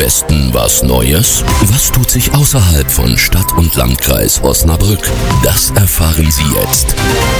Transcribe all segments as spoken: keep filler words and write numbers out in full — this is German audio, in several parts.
Westen was Neues? Was tut sich außerhalb von Stadt und Landkreis Osnabrück? Das erfahren Sie jetzt.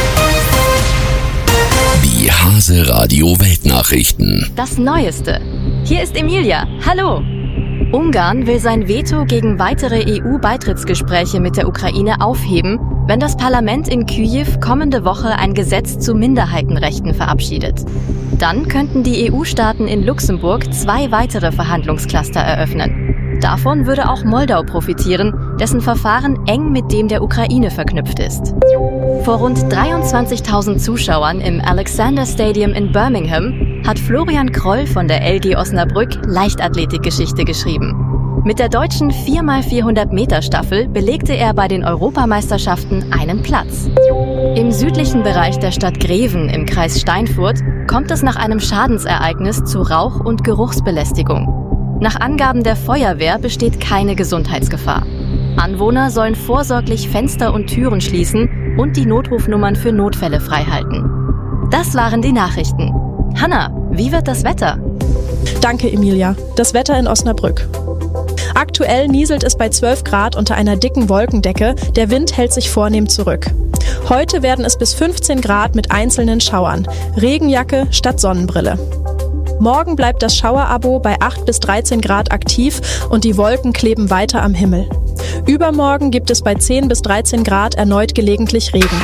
Die Hase Radio Weltnachrichten. Das Neueste. Hier ist Emilia. Hallo. Ungarn will sein Veto gegen weitere E U-Beitrittsgespräche mit der Ukraine aufheben, wenn das Parlament in Kyiw kommende Woche ein Gesetz zu Minderheitenrechten verabschiedet. Dann könnten die E U-Staaten in Luxemburg zwei weitere Verhandlungscluster eröffnen. Davon würde auch Moldau profitieren, dessen Verfahren eng mit dem der Ukraine verknüpft ist. Vor rund dreiundzwanzigtausend Zuschauern im Alexander Stadium in Birmingham hat Florian Kroll von der L G Osnabrück Leichtathletikgeschichte geschrieben. Mit der deutschen vier mal vierhundert Meter Staffel belegte er bei den Europameisterschaften einen Platz. Im südlichen Bereich der Stadt Greven im Kreis Steinfurt kommt es nach einem Schadensereignis zu Rauch- und Geruchsbelästigung. Nach Angaben der Feuerwehr besteht keine Gesundheitsgefahr. Anwohner sollen vorsorglich Fenster und Türen schließen und die Notrufnummern für Notfälle freihalten. Das waren die Nachrichten. Hanna, wie wird das Wetter? Danke, Emilia. Das Wetter in Osnabrück. Aktuell nieselt es bei zwölf Grad unter einer dicken Wolkendecke. Der Wind hält sich vornehm zurück. Heute werden es bis fünfzehn Grad mit einzelnen Schauern. Regenjacke statt Sonnenbrille. Morgen bleibt das Schauerabo bei acht bis dreizehn Grad aktiv und die Wolken kleben weiter am Himmel. Übermorgen gibt es bei zehn bis dreizehn Grad erneut gelegentlich Regen.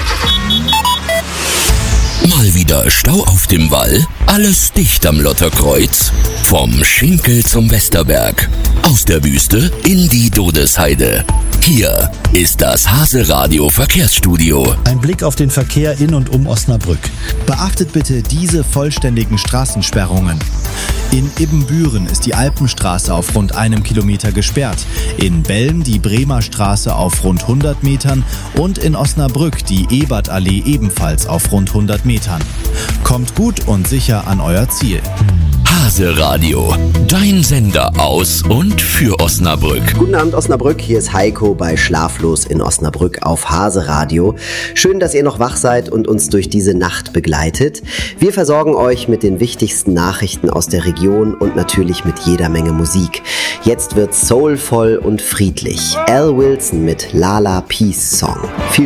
Mal wieder Stau auf dem Wall? Alles dicht am Lotterkreuz? Vom Schinkel zum Westerberg. Aus der Wüste in die Dodesheide. Hier ist das Hase Radio Verkehrsstudio. Ein Blick auf den Verkehr in und um Osnabrück. Beachtet bitte diese vollständigen Straßensperrungen. In Ibbenbüren ist die Alpenstraße auf rund einem Kilometer gesperrt, in Belm die Bremer Straße auf rund hundert Metern und in Osnabrück die Ebertallee ebenfalls auf rund hundert Metern. Kommt gut und sicher an euer Ziel. Hase Radio, dein Sender aus und für Osnabrück. Guten Abend Osnabrück, hier ist Heiko bei Schlaflos in Osnabrück auf Hase Radio. Schön, dass ihr noch wach seid und uns durch diese Nacht begleitet. Wir versorgen euch mit den wichtigsten Nachrichten aus der Region und natürlich mit jeder Menge Musik. Jetzt wird's soulvoll und friedlich. Al Wilson mit Lala Peace Song. Viel